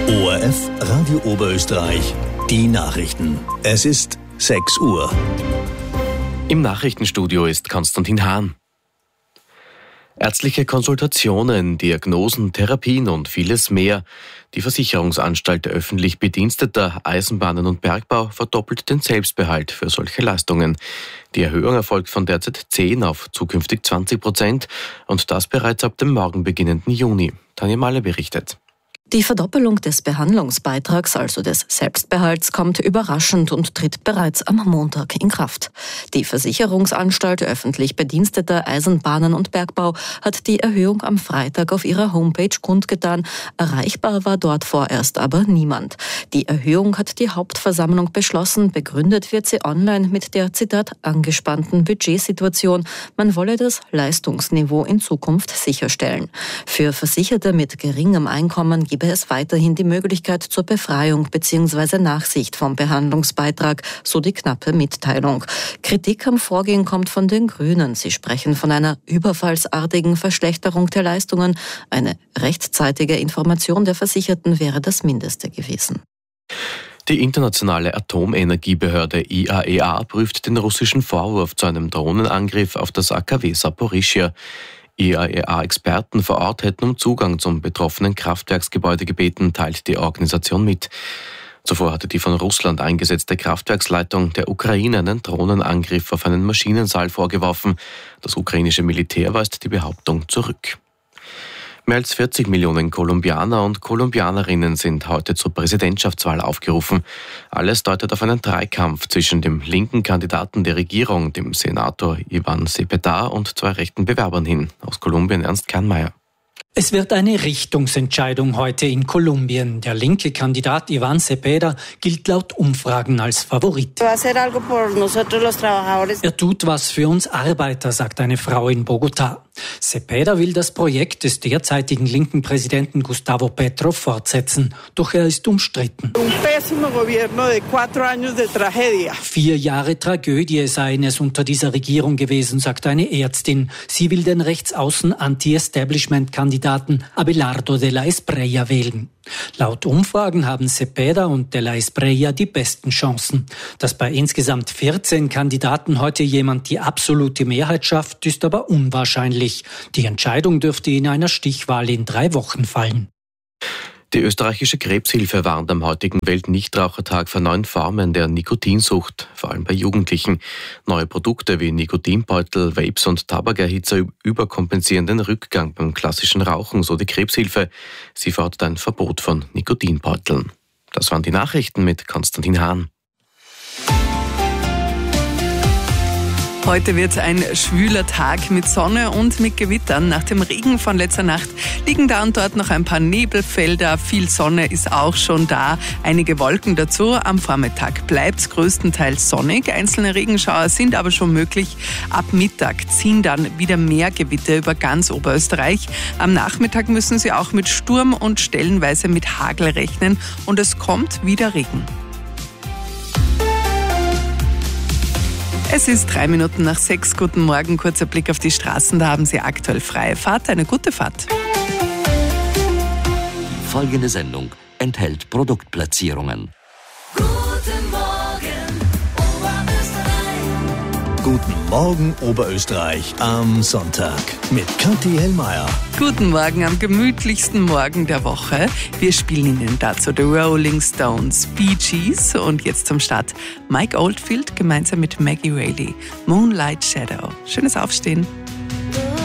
ORF Radio Oberösterreich, die Nachrichten. Es ist 6 Uhr. Im Nachrichtenstudio ist Konstantin Hahn. Ärztliche Konsultationen, Diagnosen, Therapien und vieles mehr. Die Versicherungsanstalt öffentlich Bediensteter, Eisenbahnen und Bergbau verdoppelt den Selbstbehalt für solche Leistungen. Die Erhöhung erfolgt von derzeit 10 auf zukünftig 20% und das bereits ab dem morgen beginnenden Juni. Tanja Mahler berichtet. Die Verdoppelung des Behandlungsbeitrags, also des Selbstbehalts, kommt überraschend und tritt bereits am Montag in Kraft. Die Versicherungsanstalt öffentlich Bediensteter, Eisenbahnen und Bergbau hat die Erhöhung am Freitag auf ihrer Homepage kundgetan. Erreichbar war dort vorerst aber niemand. Die Erhöhung hat die Hauptversammlung beschlossen. Begründet wird sie online mit der, Zitat, angespannten Budgetsituation. Man wolle das Leistungsniveau in Zukunft sicherstellen. Für Versicherte mit geringem Einkommen gebe es weiterhin die Möglichkeit zur Befreiung bzw. Nachsicht vom Behandlungsbeitrag, so die knappe Mitteilung. Kritik am Vorgehen kommt von den Grünen. Sie sprechen von einer überfallsartigen Verschlechterung der Leistungen. Eine rechtzeitige Information der Versicherten wäre das Mindeste gewesen. Die internationale Atomenergiebehörde IAEA prüft den russischen Vorwurf zu einem Drohnenangriff auf das AKW Saporischschja. IAEA-Experten vor Ort hätten um Zugang zum betroffenen Kraftwerksgebäude gebeten, teilt die Organisation mit. Zuvor hatte die von Russland eingesetzte Kraftwerksleitung der Ukraine einen Drohnenangriff auf einen Maschinensaal vorgeworfen. Das ukrainische Militär weist die Behauptung zurück. Mehr als 40 Millionen Kolumbianer und Kolumbianerinnen sind heute zur Präsidentschaftswahl aufgerufen. Alles deutet auf einen Dreikampf zwischen dem linken Kandidaten der Regierung, dem Senator Iván Cepeda, und 2 rechten Bewerbern hin. Aus Kolumbien Ernst Kernmeier. Es wird eine Richtungsentscheidung heute in Kolumbien. Der linke Kandidat Iván Cepeda gilt laut Umfragen als Favorit. Er tut was für uns Arbeiter, sagt eine Frau in Bogotá. Cepeda will das Projekt des derzeitigen linken Präsidenten Gustavo Petro fortsetzen, doch er ist umstritten. 4 Jahre Tragödie seien es unter dieser Regierung gewesen, sagt eine Ärztin. Sie will den rechtsaußen Anti-Establishment-Kandidaten Abelardo de la Espriella wählen. Laut Umfragen haben Cepeda und de la Espriella die besten Chancen. Dass bei insgesamt 14 Kandidaten heute jemand die absolute Mehrheit schafft, ist aber unwahrscheinlich. Die Entscheidung dürfte in einer Stichwahl in 3 Wochen fallen. Die österreichische Krebshilfe warnt am heutigen Weltnichtrauchertag vor neuen Formen der Nikotinsucht, vor allem bei Jugendlichen. Neue Produkte wie Nikotinbeutel, Vapes und Tabakerhitzer überkompensieren den Rückgang beim klassischen Rauchen, so die Krebshilfe. Sie fordert ein Verbot von Nikotinbeuteln. Das waren die Nachrichten mit Konstantin Hahn. Heute wird ein schwüler Tag mit Sonne und mit Gewittern. Nach dem Regen von letzter Nacht liegen da und dort noch ein paar Nebelfelder. Viel Sonne ist auch schon da. Einige Wolken dazu. Am Vormittag bleibt es größtenteils sonnig. Einzelne Regenschauer sind aber schon möglich. Ab Mittag ziehen dann wieder mehr Gewitter über ganz Oberösterreich. Am Nachmittag müssen Sie auch mit Sturm und stellenweise mit Hagel rechnen. Und es kommt wieder Regen. Es ist 3 Minuten nach 6. Guten Morgen, kurzer Blick auf die Straßen, da haben Sie aktuell freie Fahrt. Eine gute Fahrt. Folgende Sendung enthält Produktplatzierungen. Guten Morgen, Oberösterreich. Guten Morgen, Oberösterreich am Sonntag mit Kathi Hellmeier. Guten Morgen am gemütlichsten Morgen der Woche. Wir spielen Ihnen dazu The Rolling Stones, Bee Gees und jetzt zum Start Mike Oldfield gemeinsam mit Maggie Reilly, Moonlight Shadow. Schönes Aufstehen.